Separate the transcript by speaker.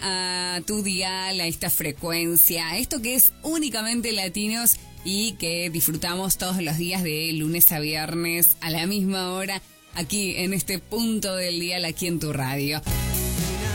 Speaker 1: a tu dial, a esta frecuencia, a esto que es únicamente latinos y que disfrutamos todos los días de lunes a viernes a la misma hora, aquí en este punto del dial, aquí en tu radio.